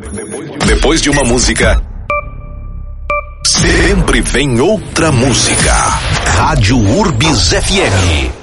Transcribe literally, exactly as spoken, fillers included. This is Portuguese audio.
Depois de uma música, sempre vem outra música. Rádio Urbis F M.